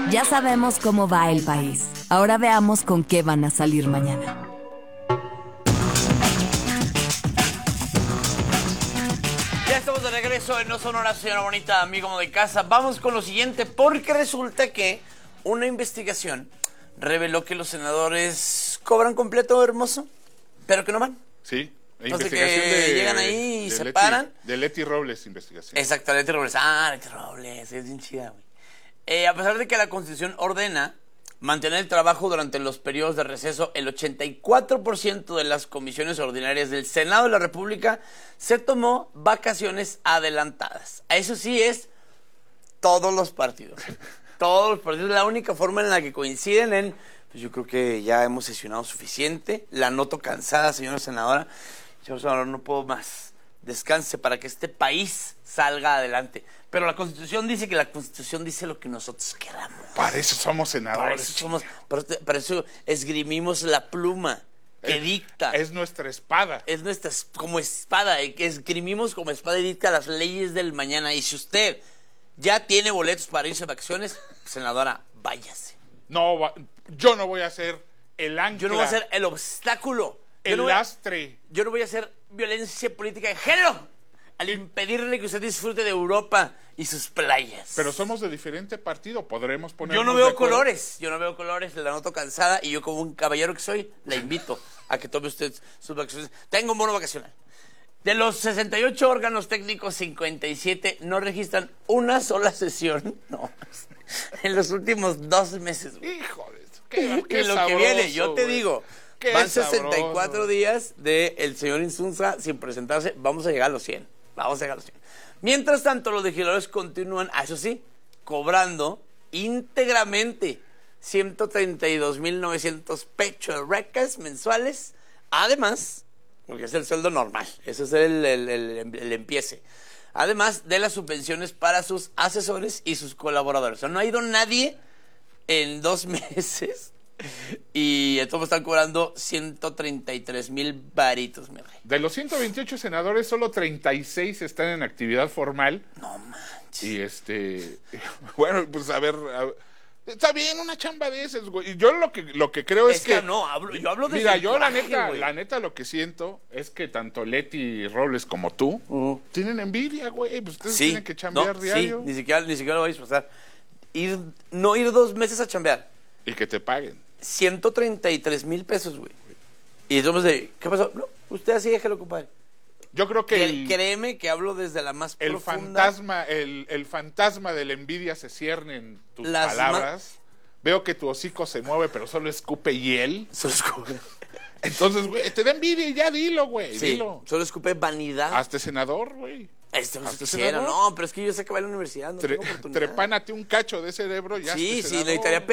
Ya sabemos cómo va el país. Ahora veamos con qué van a salir mañana. Ya estamos de regreso en No Sonora, señora bonita, amigo de casa. Vamos con lo siguiente, porque resulta que una investigación reveló que los senadores cobran completo, hermoso, pero que no van. Sí. Entonces que llegan ahí y se paran. De Leti Robles, investigación. Exacto, Leti Robles. Leti Robles, es bien chida, güey. A pesar de que la Constitución ordena mantener el trabajo durante los periodos de receso, el 84% de las comisiones ordinarias del Senado de la República se tomó vacaciones adelantadas. Eso sí es todos los partidos. Todos los partidos. La única forma en la que coinciden en... Pues yo creo que ya hemos sesionado suficiente. La noto cansada, señora senadora. Señor senador, no puedo más. Descanse para que este país salga adelante. Pero la Constitución dice que la Constitución dice lo que nosotros queramos. Para eso somos senadores. Para eso esgrimimos la pluma que dicta. Es nuestra espada. Es nuestra como espada. Que esgrimimos como espada y dicta las leyes del mañana. Y si usted ya tiene boletos para irse de vacaciones, senadora, váyase. No, yo no voy a ser el ancla. Yo no voy a ser el obstáculo. El lastre. Yo no voy a hacer violencia política de género al impedirle que usted disfrute de Europa y sus playas. Pero somos de diferente partido, podremos poner. Yo no veo colores, la noto cansada y yo como un caballero que soy, la invito a que tome usted sus vacaciones. Tengo un bono vacacional. De los 68 órganos técnicos, 57 no registran una sola sesión, no, en los últimos 2 meses. Hijo de eso, qué lo sabroso, que viene, yo te digo, van 64 sabroso. días del señor Insunza sin presentarse, vamos a llegar a los 100. Mientras tanto, los legisladores continúan, eso sí, cobrando íntegramente 132,900 pechorrecas mensuales. Además, porque es el sueldo normal, ese es el empiece. Además de las subvenciones para sus asesores y sus colaboradores. O sea, no ha ido nadie en 2 meses. Y entonces están cobrando 133,000 varitos, mi rey. De los 128 senadores, solo 36 están en actividad formal. No manches. Y bueno, pues a ver, está bien una chamba de esas, güey. Y yo lo que creo es que no, yo hablo de mira, yo coraje, la neta lo que siento es que tanto Leti Robles como tú tienen envidia, güey. Pues ustedes tienen que chambear diario. Sí, ni siquiera lo voy a disfrazar. No ir 2 meses a chambear. Y que te paguen. 133,000 pesos, güey. Y entonces, ¿qué pasó? No, usted así déjelo, compadre. Yo creo que créeme que hablo desde la más profunda. El fantasma de la envidia se cierne en tus palabras. Veo que tu hocico se mueve, pero solo escupe hiel. Solo escupe. Entonces, güey, te da envidia y ya dilo, güey. Sí, dilo. Solo escupe vanidad. Hazte senador, güey. No, pero es que yo sé que va a la universidad, no tengo oportunidad. Trepánate un cacho de cerebro y sí, necesitaría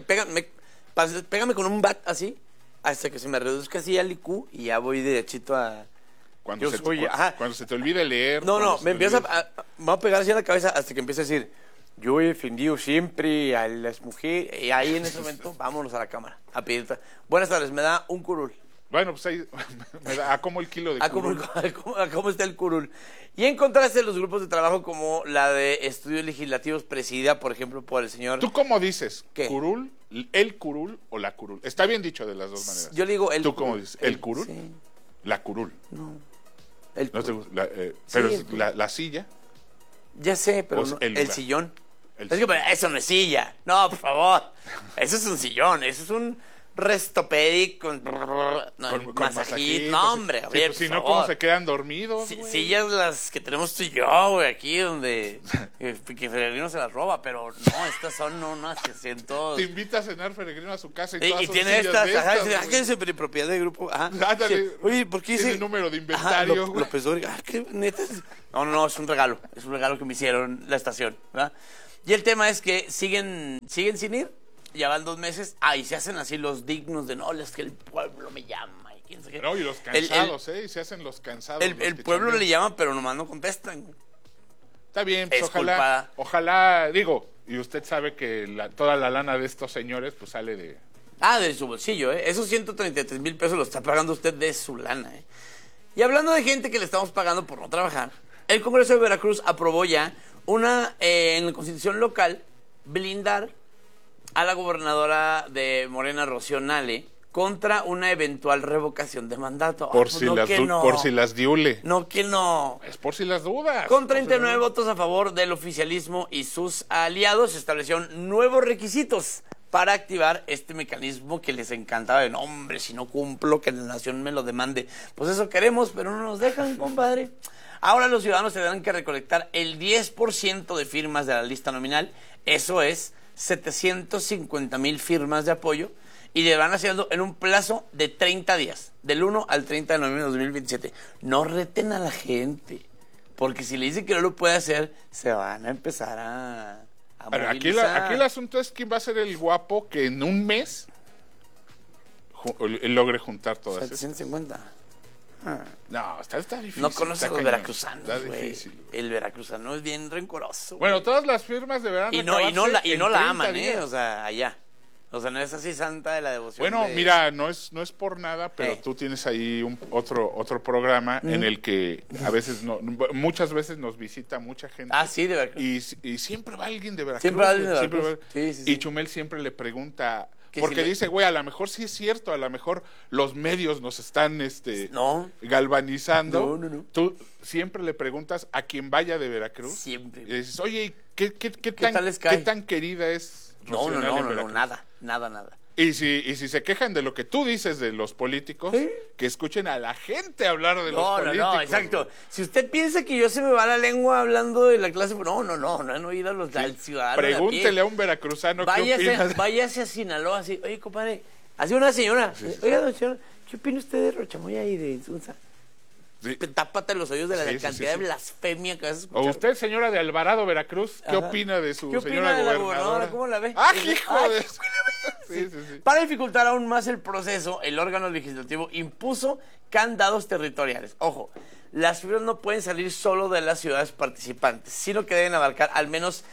pégame con un bat así, hasta que se me reduzca así al IQ y ya voy derechito a... Cuando se te olvide leer. No, me empieza me va a pegar así en la cabeza hasta que empiece a decir, yo he defendido siempre a las mujeres, y ahí en ese momento, vámonos a la cámara, a pedir... Buenas tardes, me da un curul. Bueno, pues ahí me da como el kilo de curul. ¿Cómo está el curul? Y en contraste, los grupos de trabajo como la de estudios legislativos presidida, por ejemplo, por el señor... ¿Tú cómo dices? ¿Qué? ¿Curul? ¿El curul o la curul? Está bien dicho de las dos maneras. Yo le digo el ¿Tú cómo dices? ¿El curul? Sí. La curul. No. ¿No te gusta? Pero sí, la silla. Ya sé, pero Pues no, el el lugar. sillón. Es que pero eso no es silla. No, por favor. Eso es un sillón. Eso es un restopedic con masajito. No, hombre. Sí, Oye, pues, si por no, favor. ¿cómo se quedan dormidos? Sillas las que tenemos tú y yo, güey, aquí donde que Peregrino se las roba, pero no, estas son no asientos. Te invita a cenar Peregrino a su casa y tiene estas, que es propiedad de grupo. Ándale. Oye, ¿por qué tiene dice número de inventario, güey. López Dóriga? ¿Qué neta? No, es un regalo que me hicieron la estación, ¿verdad? Y el tema es que siguen sin ir. Ya van 2 meses, y se hacen así los dignos de no, es que el pueblo me llama. Y quién sabe qué. No, y los cansados, y se hacen los cansados. El pueblo le llama, pero nomás no contestan. Está bien, pues Es ojalá, digo, y usted sabe que toda la lana de estos señores, pues sale de... De su bolsillo, ¿eh? Esos 133,000 pesos los está pagando usted de su lana, ¿eh? Y hablando de gente que le estamos pagando por no trabajar, el Congreso de Veracruz aprobó ya en la Constitución local blindar a la gobernadora de Morena, Rocío Nale, contra una eventual revocación de mandato. Por si las diule. No, que no. Es por si las dudas. Con 39 votos a favor del oficialismo y sus aliados, se establecieron nuevos requisitos para activar este mecanismo que les encantaba. De, no, hombre, si no cumplo, que la nación me lo demande. Pues eso queremos, pero no nos dejan, compadre. Ahora los ciudadanos tendrán que recolectar el 10% de firmas de la lista nominal. Eso es 750,000 firmas de apoyo. Y deberán hacerlo en un plazo de 30 días, del 1 al 30 de noviembre de 2027. No reten a la gente, porque si le dicen que no lo puede hacer, se van a empezar a movilizar. Aquí el asunto es quién va a ser el guapo que en un mes logre juntar todas 750. No, está difícil. No conoces a los veracruzanos, está güey. difícil. El veracruzano es bien rencoroso. Bueno, todas las firmas deberán y no la aman, días. o sea, allá. O sea, no es así santa de la devoción. Bueno, mira, no es por nada, pero tú tienes ahí otro programa en el que a veces muchas veces nos visita mucha gente. Ah, sí, de Veracruz. Y siempre va alguien de Veracruz. Siempre va alguien de Veracruz. Sí. Y Chumel siempre le pregunta, porque dice, güey, a lo mejor sí es cierto, a lo mejor los medios nos están galvanizando. No. Tú siempre le preguntas a quien vaya de Veracruz. Siempre. Y dices, oye, ¿qué tan querida es? No, nada. Y si se quejan de lo que tú dices de los políticos, que escuchen a la gente hablar de los políticos. No, exacto. Si usted piensa que yo se me va la lengua hablando de la clase, no han oído al ciudadano. Pregúntele a un veracruzano qué opina. Váyase a Sinaloa, así, oye, compadre, así una señora, oiga, don señor, ¿qué opina usted de Rochamoya y de Insunza? Sí. Tápate los oídos de la cantidad de blasfemia que vas a escuchar. O usted, señora de Alvarado, Veracruz, ¿qué opina de su señora de la gobernadora? ¿Cómo la ve? ¡Ah, hijo de...! Sí. Para dificultar aún más el proceso, el órgano legislativo impuso candados territoriales. Ojo, las firmas no pueden salir solo de las ciudades participantes, sino que deben abarcar al menos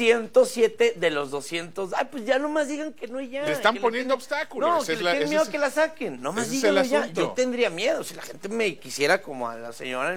107 de los 200. Ay, pues ya nomás digan que no y ya. Le están poniendo obstáculos. No, que le tienen miedo que la saquen. Nomás díganlo ya. Yo tendría miedo. Si la gente me quisiera como a la señora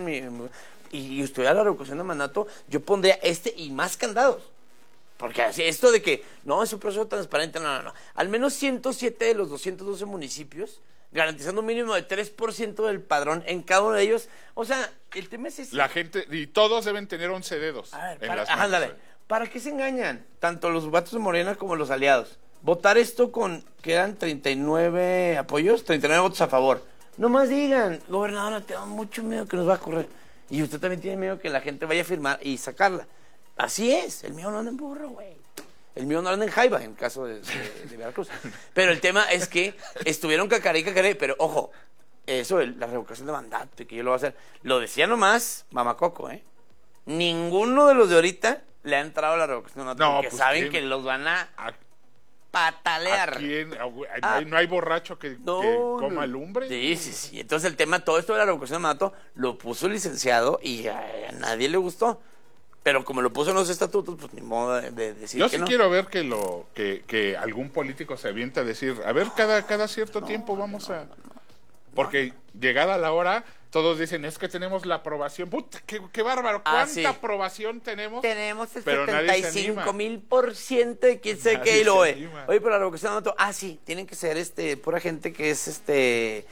y estuviera la revocación de mandato, yo pondría y más candados. Porque así, esto de que, no, es un proceso transparente, no. Al menos 107 de los 212 municipios, garantizando un mínimo de 3% del padrón en cada uno de ellos. O sea, el tema es ese. La gente, y todos deben tener 11 dedos. A ver, ándale. ¿Para qué se engañan? Tanto los vatos de Morena como los aliados. Votar esto que eran 39 apoyos, 39 votos a favor. No más digan, gobernadora, tengo mucho miedo que nos va a correr. Y usted también tiene miedo que la gente vaya a firmar y sacarla. Así es, el mío no anda en burro, güey. El mío no anda en jaiba, en caso de Veracruz. Pero el tema es que estuvieron cacaré, pero ojo, la revocación de mandato y que yo lo voy a hacer, lo decía nomás Mamacoco, ¿eh? Ninguno de los de ahorita le ha entrado a la revocación de mandato, porque pues saben que los van a patalear. No hay borracho que coma lumbre. Sí. Entonces el tema, todo esto de la revocación de mandato, lo puso el licenciado y a nadie le gustó. Pero como lo puso en los estatutos, pues ni modo de decir yo que no. Yo sí quiero ver que algún político se avienta a decir, a ver, cada cierto tiempo vamos a... Porque llegada la hora, todos dicen, es que tenemos la aprobación. ¡Puta, qué bárbaro! ¿Cuánta aprobación tenemos? Tenemos el pero 75,000% de quién sé qué. Y lo oye, pero la revocación de mandato, sí, tienen que ser pura gente que es de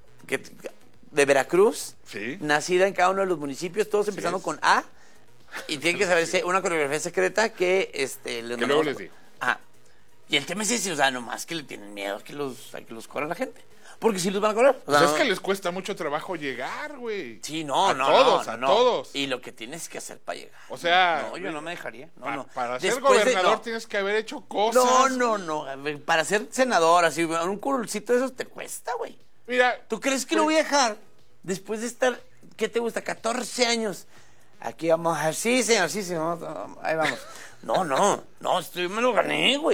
Veracruz, nacida en cada uno de los municipios, todos empezando con A. Y tiene que saberse una coreografía secreta que que luego les digo. Y el tema es ese, o sea, nomás que le tienen miedo a que los corra la gente. Porque sí los van a correr. O sea, es que les cuesta mucho trabajo llegar, güey. Sí, a todos. Y lo que tienes que hacer para llegar. O sea... No, yo no me dejaría. Para ser gobernador tienes que haber hecho cosas. No. Para ser senador, así, un curulcito de esos te cuesta, güey. Mira... ¿Tú crees que lo voy a dejar después de estar, qué te gusta, 14 años? Aquí vamos a ver, sí, señor, ahí vamos. No, me lo gané, güey.